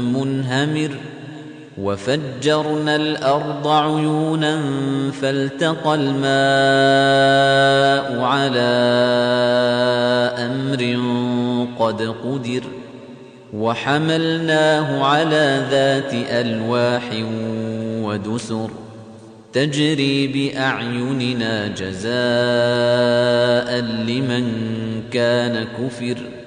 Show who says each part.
Speaker 1: منهمر وفجرنا الأرض عيونا فالتقى الماء على أمر قد قدر وحملناه على ذات ألواح ودسر تجري بأعيننا جزاء لمن كان كفر